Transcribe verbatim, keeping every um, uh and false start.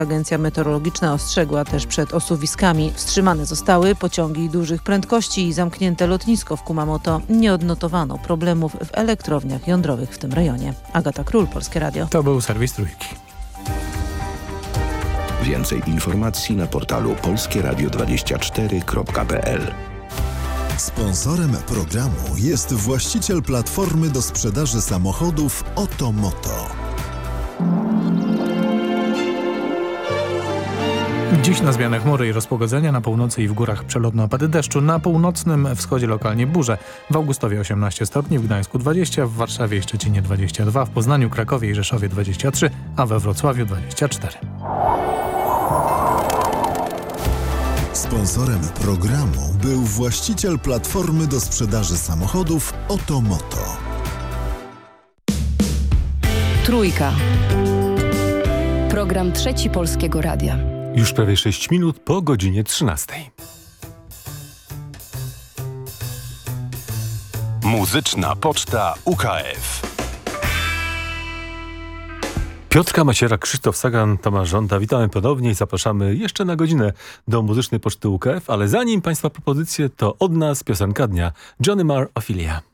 Agencja meteorologiczna ostrzegła też przed osuwiskami. Wstrzymane zostały pociągi dużych prędkości i zamknięte lotnisko w Kumamoto. Nie odnotowano problemów w elektrowniach jądrowych w tym rejonie. Agata Król, Polskie Radio. To był serwis Trójki. Więcej informacji na portalu polskie radio dwadzieścia cztery kropka p l. Sponsorem programu jest właściciel platformy do sprzedaży samochodów Otomoto. Dziś na zmianę chmury i rozpogodzenia, na północy i w górach przelotne opady deszczu, na północnym wschodzie lokalnie burze. W Augustowie osiemnaście stopni, w Gdańsku dwadzieścia, w Warszawie i Szczecinie dwadzieścia dwa, w Poznaniu, Krakowie i Rzeszowie dwadzieścia trzy, a we Wrocławiu dwadzieścia cztery. Sponsorem programu był właściciel platformy do sprzedaży samochodów Otomoto. Trójka. Program Trzeci Polskiego Radia. Już prawie sześć minut po godzinie trzynastej. Muzyczna Poczta U K F. Piotrka Maciera, Krzysztof Sagan, Tomasz Żąda. Witamy ponownie i zapraszamy jeszcze na godzinę do Muzycznej Poczty U K F, ale zanim Państwa propozycje, to od nas piosenka dnia. Johnny Marr, Ophelia.